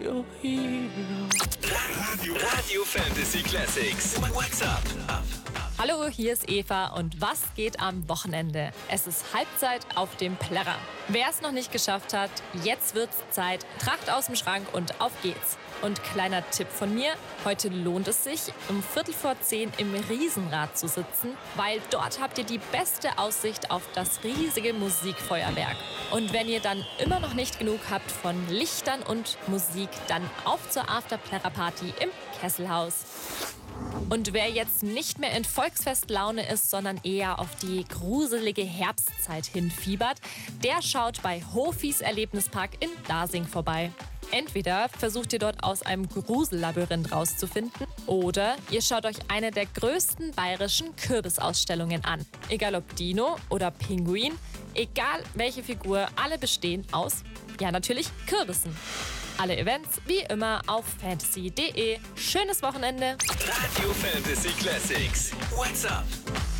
your hero. Radio Fantasy Classics. What's up? Hallo, hier ist Eva und was geht am Wochenende? Es ist Halbzeit auf dem Plärrer. Wer es noch nicht geschafft hat, jetzt wird's Zeit. Tracht aus dem Schrank und auf geht's. Und kleiner Tipp von mir, heute lohnt es sich, um 9:45 im Riesenrad zu sitzen, weil dort habt ihr die beste Aussicht auf das riesige Musikfeuerwerk. Und wenn ihr dann immer noch nicht genug habt von Lichtern und Musik, dann auf zur After-Plärrer-Party im Kesselhaus. Und wer jetzt nicht mehr in Volksfestlaune ist, sondern eher auf die gruselige Herbstzeit hinfiebert, der schaut bei Hofis Erlebnispark in Dasing vorbei. Entweder versucht ihr dort aus einem Grusellabyrinth rauszufinden oder ihr schaut euch eine der größten bayerischen Kürbisausstellungen an. Egal ob Dino oder Pinguin, egal welche Figur, alle bestehen aus, ja natürlich, Kürbissen. Alle Events wie immer auf fantasy.de. Schönes Wochenende! Radio Fantasy Classics. What's up?